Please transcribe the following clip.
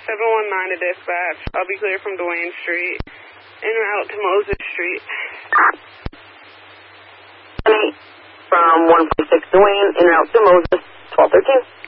719 to dispatch. I'll be clear from Duane Street. En route to Moses Street. From 146 Duane, en route to Moses, 1213.